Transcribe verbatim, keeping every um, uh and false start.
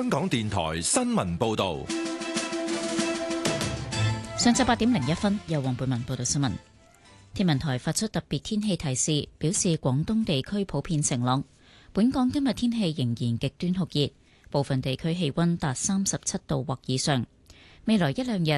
香港電台新聞報道。 上晝八點零一分，由黃貝文報道新聞。天文台發出特別天氣提示，表示廣東地區普遍晴朗。本港今日天氣仍然極端酷熱，部分地區氣溫達三十七度或以上。未來一兩日